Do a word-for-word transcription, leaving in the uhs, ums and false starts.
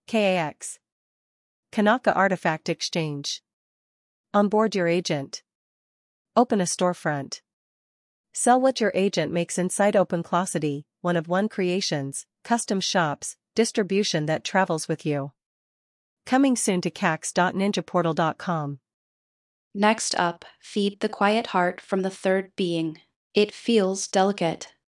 K A X. Kanaka Artifact Exchange. Onboard your agent. Open a storefront. Sell what your agent makes inside OpenClocity, one of one creations, custom shops, distribution that travels with you. Coming soon to cax dot ninja portal dot com. Next up, feed the quiet heart from the third being. It feels delicate.